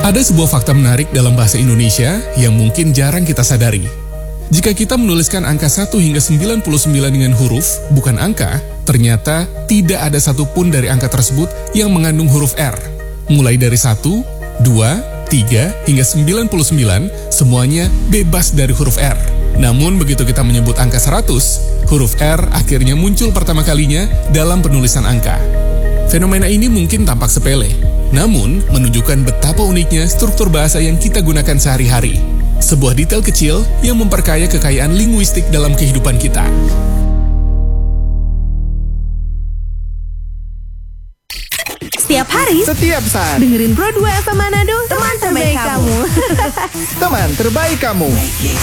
Ada sebuah fakta menarik dalam bahasa Indonesia yang mungkin jarang kita sadari. Jika kita menuliskan angka 1 hingga 99 dengan huruf, bukan angka, ternyata tidak ada satupun dari angka tersebut yang mengandung huruf R. Mulai dari 1, 2, 3, hingga 99, semuanya bebas dari huruf R. Namun begitu kita menyebut angka 100, huruf R akhirnya muncul pertama kalinya dalam penulisan angka. Fenomena ini mungkin tampak sepele, namun menunjukkan betapa uniknya struktur bahasa yang kita gunakan sehari-hari. Sebuah detail kecil yang memperkaya kekayaan linguistik dalam kehidupan kita. Setiap hari, setiap saat, dengerin Pro 2 FM Manado, teman terbaik kamu. Teman terbaik kamu.